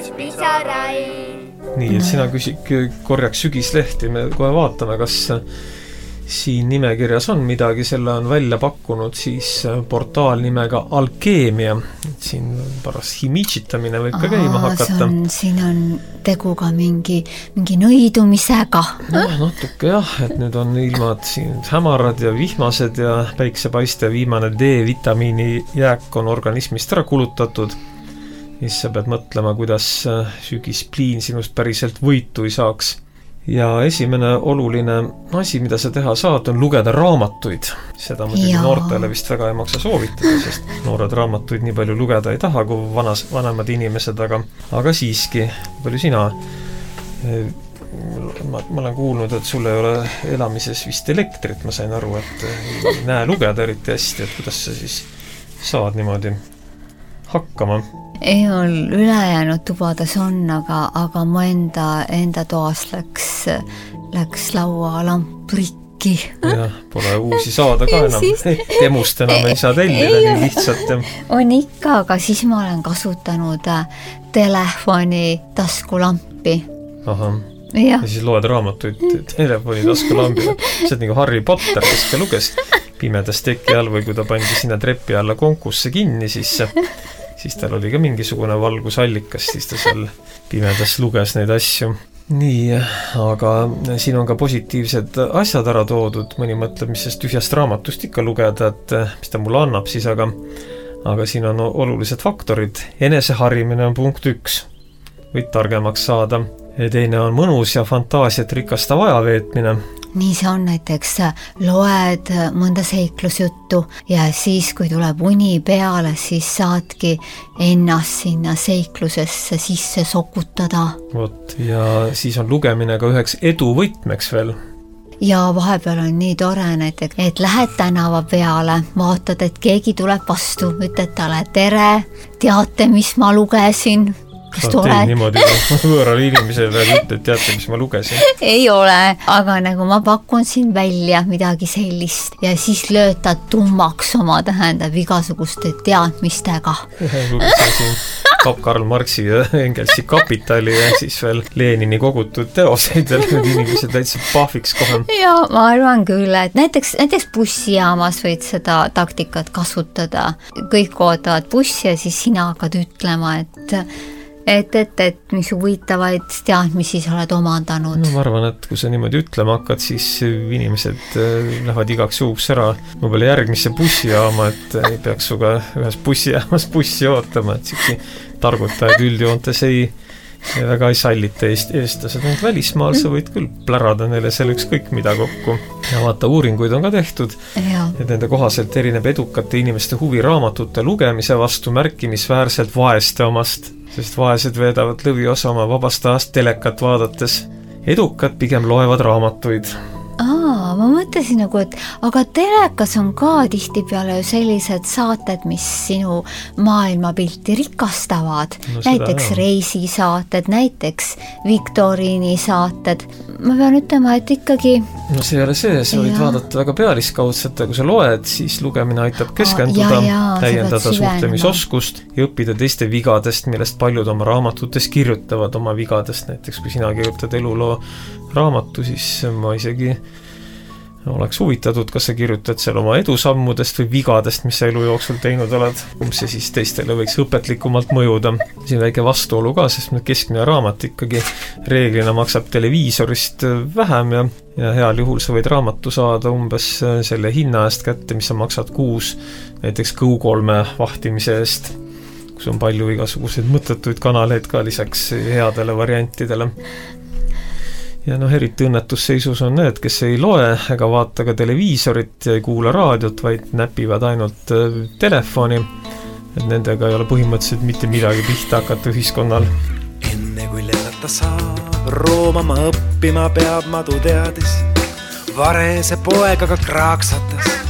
pisaraid. Nii, et sina korjaks sügislehti, me kohe vaatame, kas siin nimekirjas on midagi, selle on välja pakkunud siis portaal nimega Alkeemia. Siin paras himitsitamine võib ka käima hakata. Siin on tegu ka mingi nõidumisega. Natuke jah, et nüüd on ilmad siin hämarad ja vihmased ja päiksepaiste viimane D-vitamiini jääk on organismist ära kulutatud. Siis sa pead mõtlema, kuidas sügispliin sinust päriselt võitu ei saaks. Ja esimene oluline asi, mida sa teha saad, on lugeda raamatuid. Seda muidugi noortele vist väga ei maksa soovitada, sest noored raamatuid nii palju lugeda ei taha kui vanemad inimesed, aga siiski, palju sina? Ma olen kuulnud, et sul ei ole elamises vist elektrit, ma sain aru, et ei näe lugeda eriti hästi, et kuidas sa siis saad niimoodi hakkama? Ei, mul ülejäänud tubades on, aga mu enda toas läks laualamp rikki. Jah, pole uusi saada ka enam. Temust enam ei saa tellida nii lihtsalt. On ikka, aga siis ma olen kasutanud telefoni taskulampi. Aha. Ja siis loed raamatuid telefoni taskulambile. See on nagu Harry Potter, kes ka luges pimedas teki all või kui ta pandi sinna trepi alla konkusse kinni, siis tal oli ka mingisugune valgusallikas, siis ta seal pimedas luges neid asju. Nii, aga siin on ka positiivsed asjad ära toodud, mõni mõtleb, mis sest tühjast raamatust ikka lugeda, et mis ta mulle annab siis, aga siin on olulised faktorid. Eneseharimine on punkt 1, võid targemaks saada. Teine on mõnus ja fantaasiat rikastav ajaveetmine. Nii see on, näiteks loed mõnda seiklusjuttu ja siis, kui tuleb uni peale, siis saadki ennast sinna seiklusesse sisse sokutada. Ja siis on lugemine ka üheks eduvõtmeks veel. Ja vahepeal on nii tore näiteks, et lähed tänava peale, vaatad, et keegi tuleb vastu, ütled talle tere, teate, mis ma lugesin? Teid niimoodi võõrale inimesele ütled, teate, mis ma lugesin? Ei ole, aga nagu ma pakun siin välja midagi sellist ja siis löötad tummaks oma tähendab igasuguste teadmistega. Lugesin siin Karl Marxi ja Engelsi Kapitali ja siis veel Lenini kogutud teoseid ja need inimesed täitsa pahviks kohe. Ja ma arvan küll, et näiteks bussijaamas võid seda taktikat kasutada. Kõik ootavad bussi ja siis sina hakkad ütlema, et mis huvitavaid teadmisi sa oled omandanud. No ma arvan, et kui sa niimoodi ütlema hakkad, siis inimesed lähevad igaks juhuks ära võib-olla järgmisse bussijaama, et ei peaks suga ühes bussijaamas bussi ootama, et siuksi targutajad üldjoontes väga ei sallita eestlased. Välismaal sa võid küll plärada neile seal ükskõik mida kokku. Ja vaata, uuringuid on ka tehtud, et nende kohaselt erineb edukate inimeste huvi raamatute lugemise vastu märkimisväärselt vaeste omast, sest vaesed veedavad lõviosa oma vabast ajast telekat vaadates. Edukad pigem loevad raamatuid. Ma mõtlesin nagu, et aga telekas on ka tihtipeale ju sellised saated, mis sinu maailmapilti rikastavad. Näiteks reisisaated, näiteks viktoriini saated. Ma pean ütlema, et ikkagi... No see ei ole see, sa võid vaadata väga pealiskaudselt, kui sa loed, siis lugemine aitab keskenduda, täiendada suhtlemisoskust ja õppida teiste vigadest, millest paljud oma raamatutes kirjutavad oma vigadest. Näiteks kui sina kirjutad eluloo raamatu, siis ma isegi oleks huvitatud, kas sa kirjutad seal oma edusammudest või vigadest, mis sa elu jooksul teinud oled. See siis teistele võiks õpetlikumalt mõjuda. Siin väike vastuolu ka, sest keskmine raamat ikkagi reeglina maksab televiisorist vähem ja heal juhul sa võid raamatu saada umbes selle hinna eest kätte, mis sa maksad kuus näiteks Go3 vahtimise eest, kus on palju igasuguseid mõttetuid kanaleid ka lisaks headele variantidele. Ja eriti õnnetusseisus on need, kes ei loe ega vaata ka televiisorit ja ei kuula raadiot, vaid näpivad ainult telefoni. Et nendega ei ole põhimõtteliselt mitte midagi pihta hakata ühiskonnal. Enne kui lennata saab, roomama õppima peab madu teadis. Varese poeg aga kraaksatas.